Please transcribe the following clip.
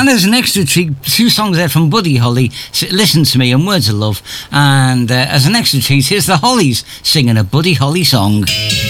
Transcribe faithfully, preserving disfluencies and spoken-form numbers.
And as an extra treat, two songs there from Buddy Holly, Listen to Me and Words of Love. And uh, as an extra treat, here's the Hollies singing a Buddy Holly song.